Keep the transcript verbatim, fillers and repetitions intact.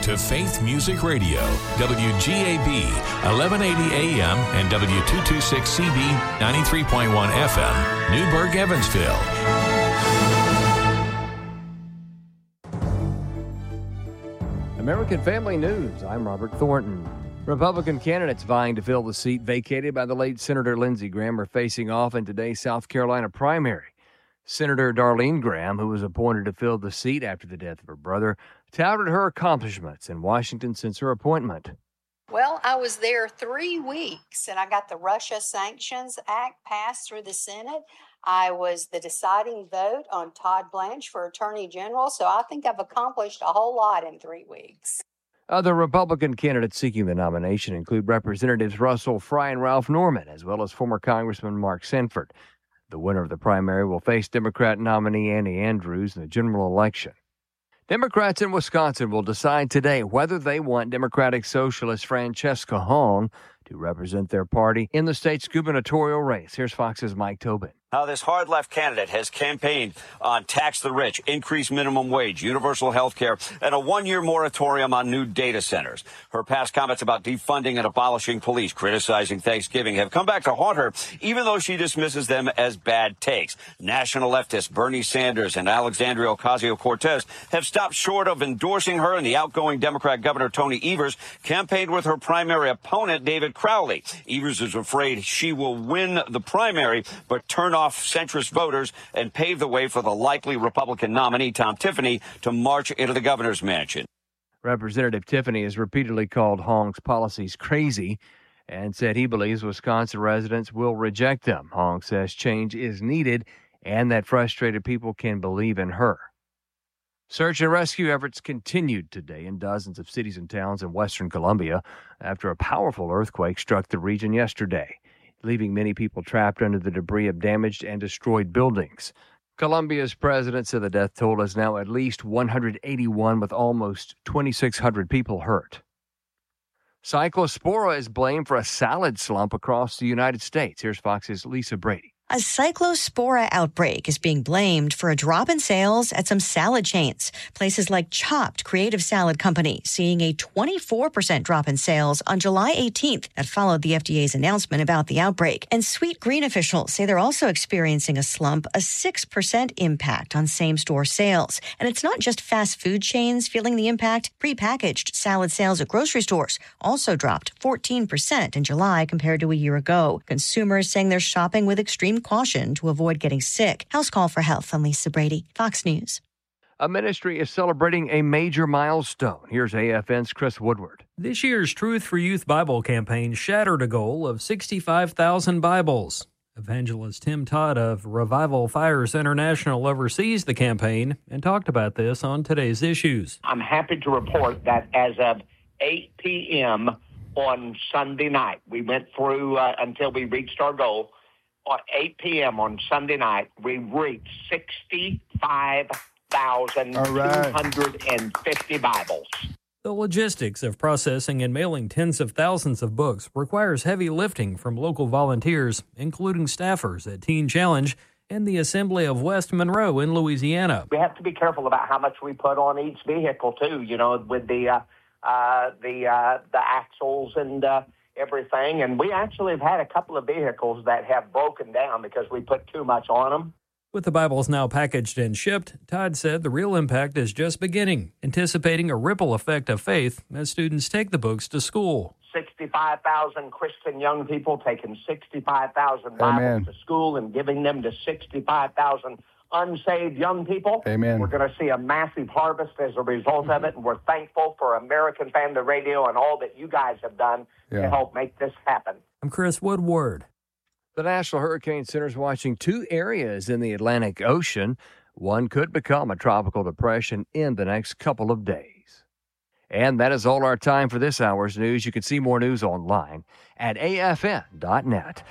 to Faith Music Radio, W G A B, eleven eighty A M and W two twenty-six C B, ninety-three point one F M, Newburgh, Evansville. American Family News, I'm Robert Thornton. Republican candidates vying to fill the seat vacated by the late Senator Lindsey Graham are facing off in today's South Carolina primary. Senator Darlene Graham, who was appointed to fill the seat after the death of her brother, touted her accomplishments in Washington since her appointment. Well, I was there three weeks, and I got the Russia Sanctions Act passed through the Senate. I was the deciding vote on Todd Blanche for Attorney General, so I think I've accomplished a whole lot in three weeks. Other Republican candidates seeking the nomination include Representatives Russell Fry and Ralph Norman, as well as former Congressman Mark Sanford. The winner of the primary will face Democrat nominee Annie Andrews in the general election. Democrats in Wisconsin will decide today whether they want Democratic Socialist Francesca Hong to represent their party in the state's gubernatorial race. Here's Fox's Mike Tobin. How this hard-left candidate has campaigned on tax the rich, increased minimum wage, universal health care, and a one-year moratorium on new data centers. Her past comments about defunding and abolishing police, criticizing Thanksgiving, have come back to haunt her, even though she dismisses them as bad takes. National leftists Bernie Sanders and Alexandria Ocasio-Cortez have stopped short of endorsing her, and the outgoing Democrat Governor Tony Evers campaigned with her primary opponent, David Crowley. Evers is afraid she will win the primary, but turn off centrist voters and pave the way for the likely Republican nominee, Tom Tiffany, to march into the governor's mansion. Representative Tiffany has repeatedly called Hong's policies crazy and said he believes Wisconsin residents will reject them. Hong says change is needed and that frustrated people can believe in her. Search and rescue efforts continued today in dozens of cities and towns in western Colombia after a powerful earthquake struck the region yesterday, leaving many people trapped under the debris of damaged and destroyed buildings. Colombia's president said the death toll is now at least one hundred eighty-one, with almost twenty-six hundred people hurt. Cyclospora is blamed for a salad slump across the United States. Here's Fox's Lisa Brady. A cyclospora outbreak is being blamed for a drop in sales at some salad chains. Places like Chopped Creative Salad Company seeing a twenty-four percent drop in sales on July eighteenth. That followed the F D A's announcement about the outbreak. And Sweet Green officials say they're also experiencing a slump, a six percent impact on same-store sales. And it's not just fast food chains feeling the impact. Prepackaged salad sales at grocery stores also dropped fourteen percent in July compared to a year ago. Consumers saying they're shopping with extreme caution to avoid getting sick. House Call for Health. I'm Lisa Brady, Fox News. A ministry is celebrating a major milestone. Here's A F N's Chris Woodward. This year's Truth for Youth Bible campaign shattered a goal of sixty-five thousand Bibles. Evangelist Tim Todd of Revival Fires International oversees the campaign and talked about this on today's Issues. I'm happy to report that as of eight p.m. on Sunday night, we went through uh, until we reached our goal. At eight p.m. on Sunday night, we reached sixty-five thousand two hundred fifty Bibles. The logistics of processing and mailing tens of thousands of books requires heavy lifting from local volunteers, including staffers at Teen Challenge and the Assembly of West Monroe in Louisiana. We have to be careful about how much we put on each vehicle, too, you know, with the, uh, uh, the, uh, the axles and uh, everything. And we actually have had a couple of vehicles that have broken down because we put too much on them. With the Bibles now packaged and shipped, Todd said the real impact is just beginning, anticipating a ripple effect of faith as students take the books to school. sixty-five thousand Christian young people taking sixty-five thousand Bibles Amen. To school and giving them to sixty-five thousand unsaved young people. Amen. We're going to see a massive harvest as a result of it, and we're thankful for American Family Radio and all that you guys have done yeah. to help make this happen. I'm Chris Woodward. The National Hurricane Center is watching two areas in the Atlantic Ocean. One could become a tropical depression in the next couple of days. And that is all our time for this hour's news. You can see more news online at A F N dot net.